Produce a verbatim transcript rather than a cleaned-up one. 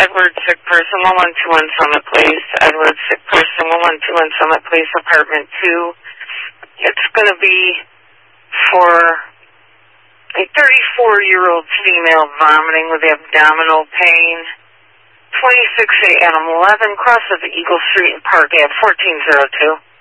Edward, sick person, one one two one Summit Place. Edward, sick person, one one two one Summit Place, apartment two. It's going to be for a thirty-four-year-old female vomiting with abdominal pain. twenty-six A Animal eleven, cross of Eagle Street and Park Ave, fourteen oh two.